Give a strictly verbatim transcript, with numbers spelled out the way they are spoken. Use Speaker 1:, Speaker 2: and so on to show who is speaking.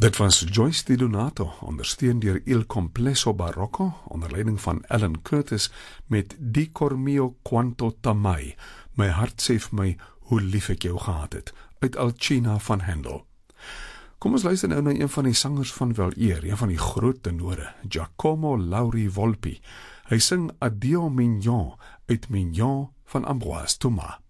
Speaker 1: Dit was Joyce Di Donato, ondersteun deur Il Complesso Barocco, onder leiding van Alan Curtis, met Di Cor Mio Quanto T'amai, my hart sê vir my, hoe lief ek jou gehad het, uit Alcina van Handel. Kom ons luister nou na een van die sangers van weleer, een van die groot tenore, Giacomo Lauri Volpi. Hy sing Addio Mignon, uit Mignon van Ambroise Thomas.